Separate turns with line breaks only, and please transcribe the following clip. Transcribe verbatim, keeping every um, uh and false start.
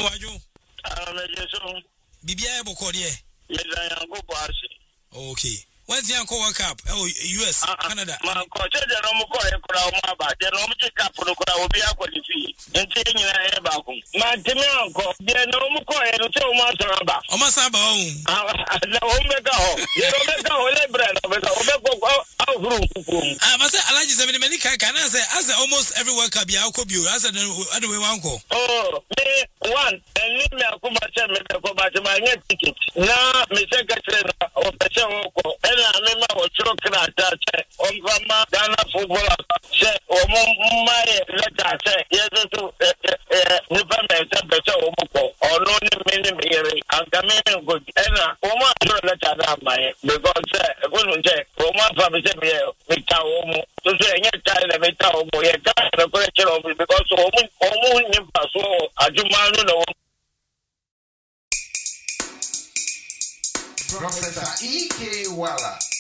waju.
Ah, me jesu.
Bibia e boko de.
Yes, I am go pass.
Okay. When's the Uncle World Cup? Oh, U S, uh, Canada.
Ma ko che de no mo ko e kura o ma ba. De no mo che cup no kura obi akodi fi. Enti nyina e ba ko. Ma timi anko. De no mo ko e no che o ma so ba.
O ma sa ba o.
Ah, na o me ka ho. De no me ka ho le brand o me ka o me ko au huru kukum.
Ah, but say Alaji seven many can can I say as almost every World Cup ya ko bio as the way one ko.
Oh, me one. And me akuma che me ko ba che ma nye ticket. Na me se ka che na o pe che o ko. Na me ma o chro krata che on fama Ghana football che o mo mai leta che yeso to ni fa me se be che o mo ko ono ni me ni me re an ka me go na o ma chro leta na mai because e ko no che o ma fa me se me me ta o mo to se nya ta le me ta o mo ye ka na ko che o because o mo o mo ni pa so ajuma no no.
Professor E K Wala.